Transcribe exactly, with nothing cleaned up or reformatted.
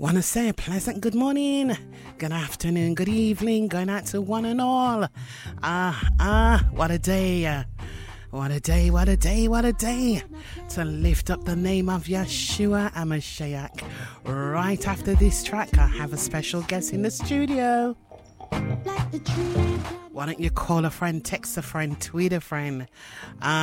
Want to say a pleasant good morning, good afternoon, good evening, going out to one and all. Ah, ah, what a day. uh, What a day, what a day, what a day to lift up the name of Yeshua HaMashiach. Right after this track, I have a special guest in the studio. Why don't you call a friend, text a friend, tweet a friend? Uh,